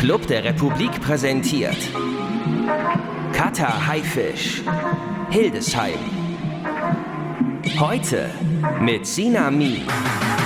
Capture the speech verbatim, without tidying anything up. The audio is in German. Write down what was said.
Club der Republik präsentiert Cutter Haifisch, Hildesheim. Heute mit Sina Mi.